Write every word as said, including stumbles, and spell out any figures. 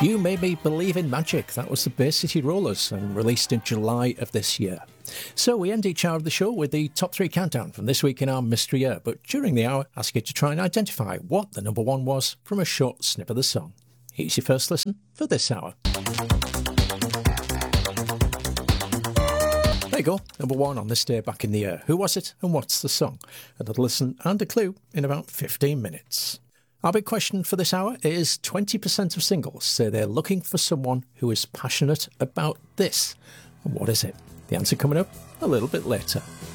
You Made Me Believe in Magic. That was the Bay City Rollers and released in July of this year. So we end each hour of the show with the top three countdown from this week in our mystery year, but during the hour ask you to try and identify what the number one was from a short snip of the song. Here's your first listen for this hour. There you go, number one on this day back in the year. Who was it and what's the song? Another listen and a clue in about fifteen minutes. Our big question for this hour is twenty percent of singles say they're looking for someone who is passionate about this. And what is it? The answer coming up a little bit later.